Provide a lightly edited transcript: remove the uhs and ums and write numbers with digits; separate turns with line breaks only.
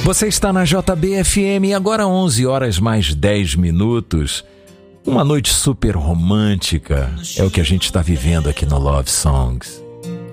Você está na JBFM, agora 11 horas mais 10 minutos. Uma noite super romântica é o que a gente está vivendo aqui no Love Songs.